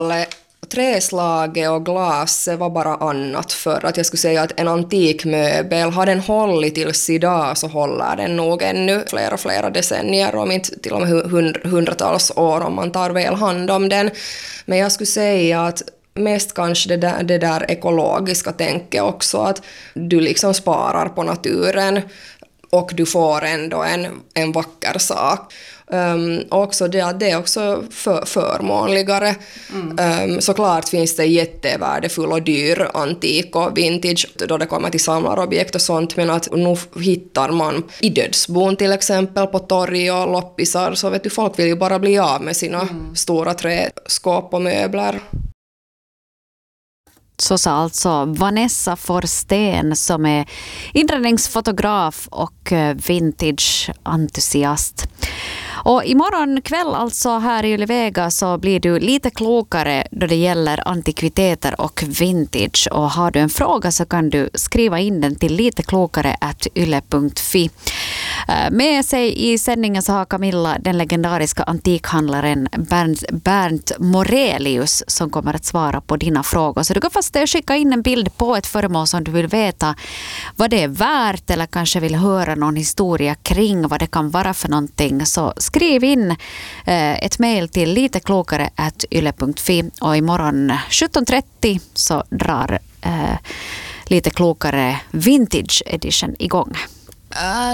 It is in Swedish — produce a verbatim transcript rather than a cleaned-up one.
Träslaget och glas var bara annat för att jag skulle säga att en antik möbel, har den hållit tills idag så håller den nog ännu flera, flera decennier om inte till och med hund- hundratals år om man tar väl hand om den. Men jag skulle säga att mest kanske det där, det där ekologiska tänket också, att du liksom sparar på naturen och du får ändå en, en vacker sak. Um, också det, det är också för, förmånligare. Mm. Um, såklart finns det jättevärdefull och dyr antik och vintage då det kommer till samlarobjekt och sånt, men att nu hittar man i dödsbon till exempel på torg och loppisar, så vet du, folk vill ju bara bli av med sina mm. stora träskåp och möbler. Så sa alltså Vanessa Forsten som är inredningsfotograf och vintage-entusiast. Och imorgon kväll alltså här i Ylevega så blir du lite klokare då det gäller antikviteter och vintage. Och har du en fråga så kan du skriva in den till liteklokare at yle punkt fi. Med sig i sändningen så har Camilla den legendariska antikhandlaren Bernt, Bernt Morelius som kommer att svara på dina frågor. Så du kan fast skicka in en bild på ett föremål som du vill veta vad det är värt eller kanske vill höra någon historia kring vad det kan vara för någonting. Så skriv in eh, ett mejl till liteklokare at yle punkt fi och imorgon sjutton trettio så drar eh, Lite klokare Vintage Edition igång.